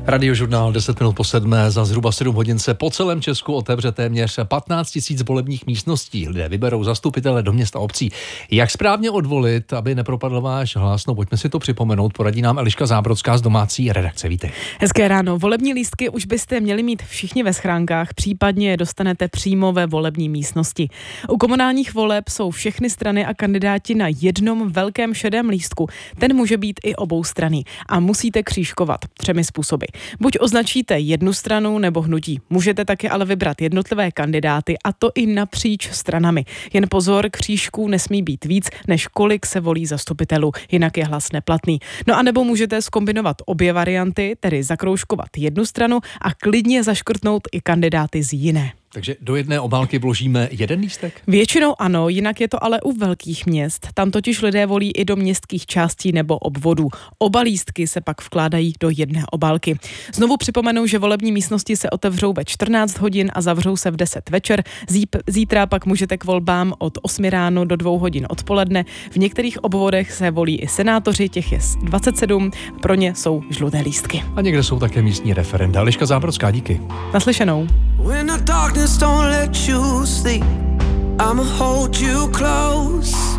Radiožurnál 10 minut po 7. Za zhruba 7 hodin se po celém Česku otevře téměř 15 000 volebních místností. Lidé vyberou zastupitele do měst a obcí. Jak správně odvolit, aby nepropadl váš hlas? No, pojďme si to připomenout. Poradí nám Eliška Zábrodská z domácí redakce. Vítej. Hezké ráno. Volební lístky už byste měli mít všichni ve schránkách, případně je dostanete přímo ve volební místnosti. U komunálních voleb jsou všechny strany a kandidáti na jednom velkém šedém lístku. Ten může být i oboustranný a musíte křížkovat 3 způsoby. Buď označíte jednu stranu nebo hnutí. Můžete také ale vybrat jednotlivé kandidáty, a to i napříč stranami. Jen pozor, křížků nesmí být víc, než kolik se volí zastupitelů, jinak je hlas neplatný. No a nebo můžete zkombinovat obě varianty, tedy zakroužkovat jednu stranu a klidně zaškrtnout i kandidáty z jiné. Takže do jedné obálky vložíme jeden lístek? Většinou ano, jinak je to ale u velkých měst. Tam totiž lidé volí i do městských částí nebo obvodů. Oba lístky se pak vkládají do jedné obálky. Znovu připomenu, že volební místnosti se otevřou ve 14 hodin a zavřou se v 10 večer. Zítra pak můžete k volbám od 8 ráno do 2 hodin odpoledne. V některých obvodech se volí i senátoři, těch je 27, pro ně jsou žluté lístky. A někde jsou také místní referenda. Eliška Zábrodská, díky. Naslyšenou. When the darkness don't let you sleep, I'ma hold you close.